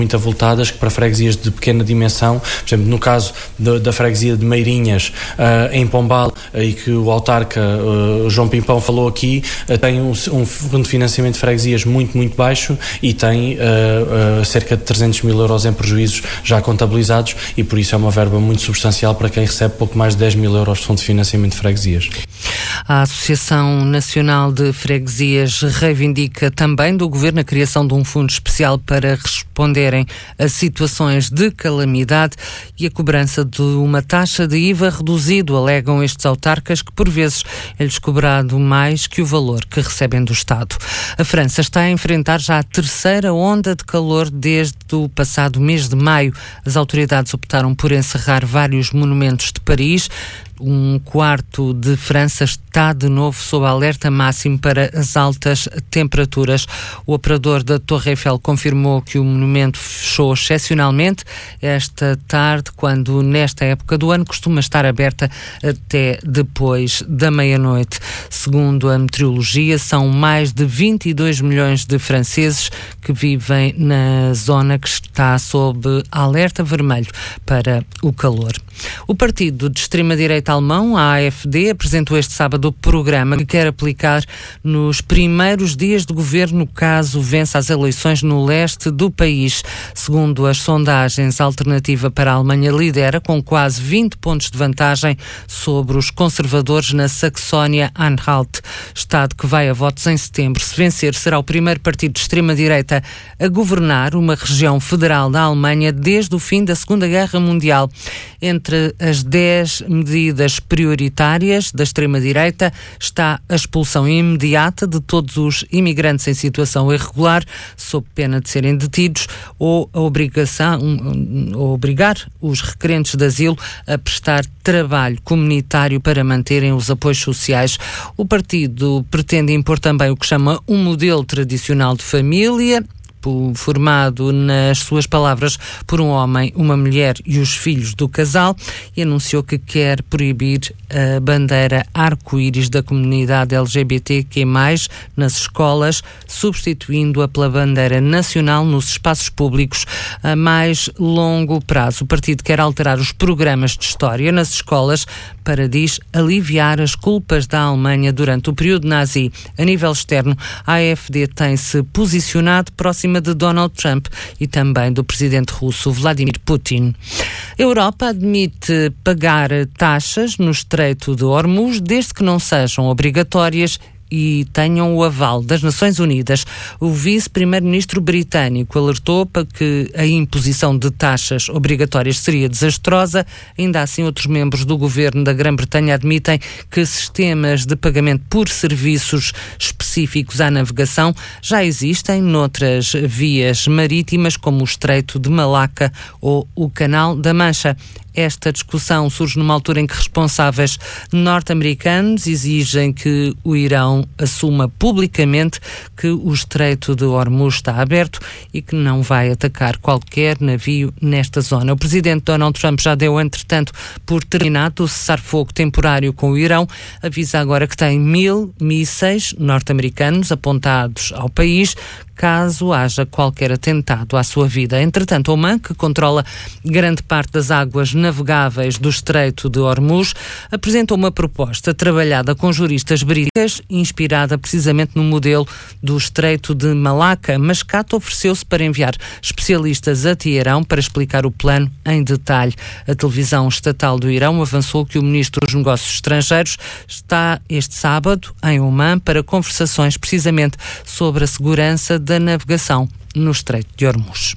muito avultadas, que para freguesias de pequena dimensão, por exemplo, no caso da freguesia de Meirinhas, em Pombal, e que o autarca João Pimpão falou aqui, tem um fundo de financiamento de freguesias muito, muito baixo e tem cerca de 300 mil euros em prejuízos já contabilizados, e por isso é uma verba muito substancial para quem recebe pouco mais de 10 mil euros de fundo de financiamento de freguesias. A Associação Nacional de Freguesias reivindica também do Governo a criação de um fundo especial para responderem a situações de calamidade e a cobrança de uma taxa de IVA reduzido, alegam estes autarcas, que por vezes é-lhes cobrado mais que o valor que recebem do Estado. A França está a enfrentar já a terceira onda de calor desde o passado mês de maio. As autoridades optaram por encerrar vários monumentos de Paris. Um quarto de França está de novo sob alerta máximo para as altas temperaturas. O operador da Torre Eiffel confirmou que o monumento fechou excepcionalmente esta tarde, quando nesta época do ano costuma estar aberta até depois da meia-noite. Segundo a meteorologia, são mais de 22 milhões de franceses que vivem na zona que está sob alerta vermelho para o calor. O partido de extrema-direita alemão, a AfD, apresentou este sábado o programa que quer aplicar nos primeiros dias de governo caso vença as eleições no leste do país. Segundo as sondagens, a Alternativa para a Alemanha lidera com quase 20 pontos de vantagem sobre os conservadores na Saxónia-Anhalt, estado que vai a votos em setembro. Se vencer, será o primeiro partido de extrema-direita a governar uma região federal da Alemanha desde o fim da Segunda Guerra Mundial. Entre as 10 medidas prioritárias da extrema-direita está a expulsão imediata de todos os imigrantes em situação irregular, sob pena de serem detidos, ou a obrigar os requerentes de asilo a prestar trabalho comunitário para manterem os apoios sociais. O partido pretende impor também o que chama um modelo tradicional de família, formado, nas suas palavras, por um homem, uma mulher e os filhos do casal, e anunciou que quer proibir a bandeira arco-íris da comunidade LGBTQ+, nas escolas, substituindo-a pela bandeira nacional nos espaços públicos. A mais longo prazo, o partido quer alterar os programas de história nas escolas para, diz, aliviar as culpas da Alemanha durante o período nazi. A nível externo, a AfD tem-se posicionado próxima de Donald Trump e também do presidente russo Vladimir Putin. A Europa admite pagar taxas no Estreito de Hormuz, desde que não sejam obrigatórias e tenham o aval das Nações Unidas. O vice-primeiro-ministro britânico alertou para que a imposição de taxas obrigatórias seria desastrosa. Ainda assim, outros membros do governo da Grã-Bretanha admitem que sistemas de pagamento por serviços específicos à navegação já existem noutras vias marítimas, como o Estreito de Malaca ou o Canal da Mancha. Esta discussão surge numa altura em que responsáveis norte-americanos exigem que o Irão assuma publicamente que o Estreito de Hormuz está aberto e que não vai atacar qualquer navio nesta zona. O presidente Donald Trump já deu, entretanto, por terminado o cessar-fogo temporário com o Irão. Avisa agora que tem 1.000 mísseis norte-americanos apontados ao país caso haja qualquer atentado à sua vida. Entretanto, Oman, que controla grande parte das águas navegáveis do Estreito de Hormuz, apresentou uma proposta trabalhada com juristas britânicos, inspirada precisamente no modelo do Estreito de Malaca. Mascate ofereceu-se para enviar especialistas a Teherão para explicar o plano em detalhe. A televisão estatal do Irão avançou que o ministro dos Negócios Estrangeiros está este sábado em Oman para conversações precisamente sobre a segurança da navegação no Estreito de Hormuz.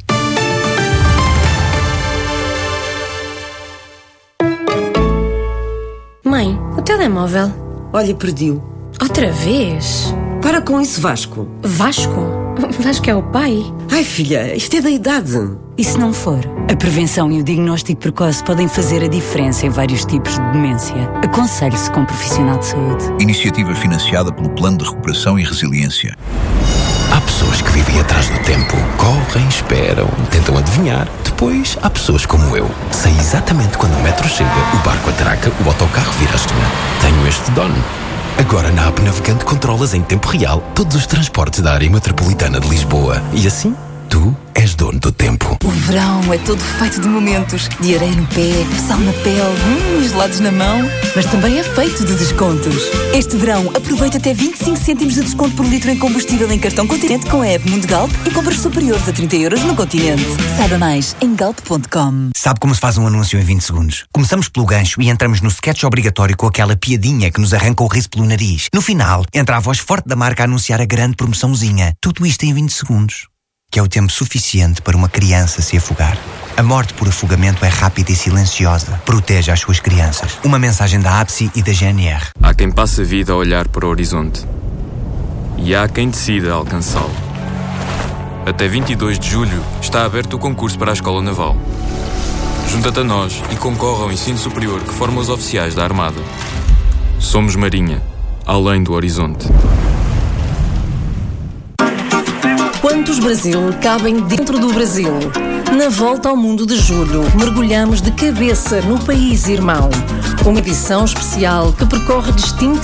Mãe, o telemóvel. Olha, perdi-o. Outra vez? Para com isso, Vasco. Vasco? Vasco é o pai? Ai, filha, isto é da idade. E se não for? A prevenção e o diagnóstico precoce podem fazer a diferença em vários tipos de demência. Aconselhe-se com um profissional de saúde. Iniciativa financiada pelo Plano de Recuperação e Resiliência. Há pessoas que vivem atrás do tempo. Correm, esperam, tentam adivinhar. Depois, há pessoas como eu. Sei exatamente quando o metro chega, o barco atraca, o autocarro vira a esquina. Tenho este dono. Agora na app Navegante controlas em tempo real todos os transportes da área metropolitana de Lisboa. E assim, tu és és dono do tempo. O verão é todo feito de momentos. De areia no pé, sal na pele, gelados na mão. Mas também é feito de descontos. Este verão, aproveita até 25 cêntimos de desconto por litro em combustível em cartão Continente com a app Mundo Galp e compras superiores a 30 euros no Continente. Saiba mais em galp.com. Sabe como se faz um anúncio em 20 segundos? Começamos pelo gancho e entramos no sketch obrigatório com aquela piadinha que nos arranca o riso pelo nariz. No final, entra a voz forte da marca a anunciar a grande promoçãozinha. Tudo isto em 20 segundos. Que é o tempo suficiente para uma criança se afogar. A morte por afogamento é rápida e silenciosa. Proteja as suas crianças. Uma mensagem da APSI e da GNR. Há quem passe a vida a olhar para o horizonte. E há quem decida alcançá-lo. Até 22 de julho está aberto o concurso para a Escola Naval. Junta-te a nós e concorre ao ensino superior que forma os oficiais da Armada. Somos Marinha, além do horizonte. Quantos Brasil cabem dentro do Brasil? Na volta ao mundo de julho, mergulhamos de cabeça no país irmão. Uma edição especial que percorre distintas